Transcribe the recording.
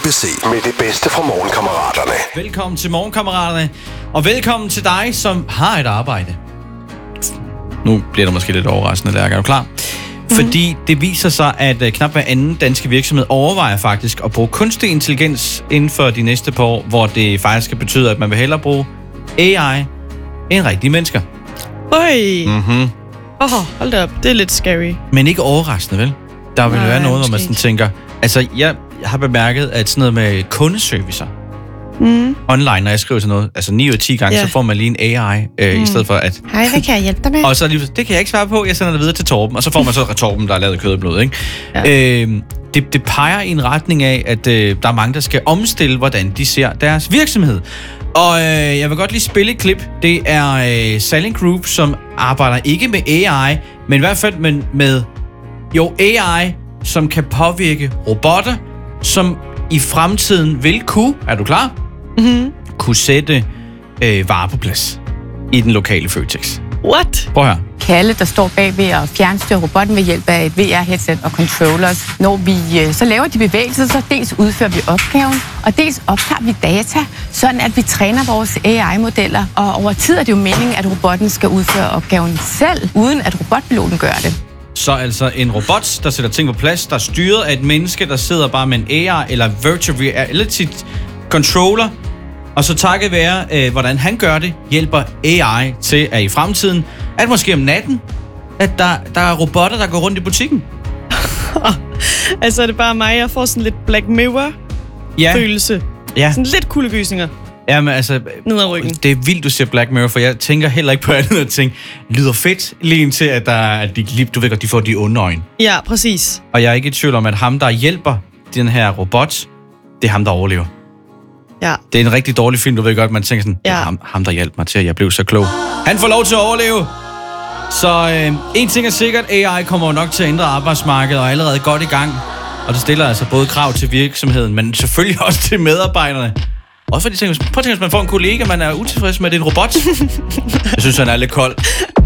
ABC med det bedste fra Morgenkammeraterne. Velkommen til Morgenkammeraterne, og velkommen til dig, som har et arbejde. Nu bliver det måske lidt overraskende, Lærke. Er du klar? Fordi det viser sig, at knap hver anden danske virksomhed overvejer faktisk at bruge kunstig intelligens inden for de næste par år, hvor det faktisk skal betyde, at man vil hellere bruge AI end rigtige mennesker. Øj! Hold da op, det er lidt scary. Men ikke overraskende, vel? Der vil være noget, hvor man sådan tænker... Altså, jeg har bemærket, at sådan noget med kundeservicer online, når jeg skriver sådan noget, altså 9 ud af 10 gange, så får man lige en AI, i stedet for at... Hej, hvad kan jeg hjælpe dig med? Og så lige, det kan jeg ikke svare på, jeg sender det videre til Torben, og så får man så Torben, der er lavet kød og blod, ikke? Ja. Det peger i en retning af, at der er mange, der skal omstille, hvordan de ser deres virksomhed. Og jeg vil godt lige spille et klip. Det er Salling Group, som arbejder ikke med AI, men i hvert fald med AI, som kan påvirke robotter, som i fremtiden vil kunne, er du klar? Kunne sætte varer på plads i den lokale Føtex. What? Prøv her. Kalle, der står bag ved at fjernstyre robotten ved hjælp af et VR-headset og controllers. Når vi så laver de bevægelser, så dels udfører vi opgaven, og dels optager vi data, sådan at vi træner vores AI-modeller. Og over tid er det jo meningen, at robotten skal udføre opgaven selv, uden at robotpiloten gør det. Så altså en robot, der sætter ting på plads, der er styret af et menneske, der sidder bare med en AI eller virtual reality controller, og så takket være, hvordan han gør det, hjælper AI til, at i fremtiden, at måske om natten, at der er robotter, der går rundt i butikken. Altså er det bare mig, jeg får sådan lidt Black Mirror-følelse. Ja. Sådan lidt kuldegysninger. Jamen altså, ned ad ryggen. Det er vildt, du siger Black Mirror, for jeg tænker heller ikke på andet end ting. Lyder fedt, lige indtil at du ved godt, de får de onde øjne. Ja, præcis. Og jeg er ikke i tvivl om, at ham, der hjælper den her robot, det er ham, der overlever. Ja. Det er en rigtig dårlig film, du ved godt, man tænker sådan, det er ham, der hjalp mig til, at jeg blev så klog. Han får lov til at overleve. Så en ting er sikkert, AI kommer jo nok til at ændre arbejdsmarkedet, og er allerede godt i gang. Og det stiller altså både krav til virksomheden, men selvfølgelig også til medarbejderne. Også fordi, prøv at tænke, hvis man får en kollega, man er utilfreds med, det er en robot. Jeg synes, han er lidt kold.